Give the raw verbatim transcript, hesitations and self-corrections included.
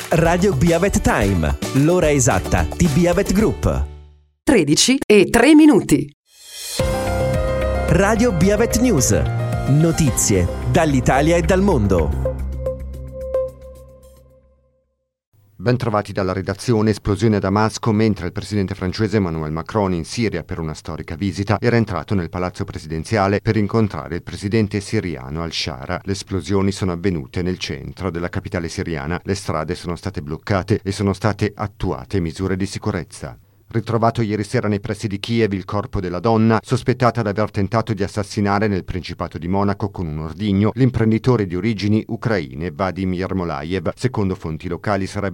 Radio Biavet Time, l'ora esatta di Biavet Group. tredici e tre minuti. Radio Biavet News. Notizie dall'Italia e dal mondo. Bentrovati dalla redazione. Esplosione a Damasco mentre il presidente francese Emmanuel Macron, in Siria per una storica visita, era entrato nel palazzo presidenziale per incontrare il presidente siriano al-Shara. Le esplosioni sono avvenute nel centro della capitale siriana. Le strade sono state bloccate e sono state attuate misure di sicurezza. Ritrovato ieri sera nei pressi di Kiev il corpo della donna sospettata di aver tentato di assassinare nel Principato di Monaco con un ordigno l'imprenditore di origini ucraine Vadim Yermolayev. Secondo fonti locali sarebbe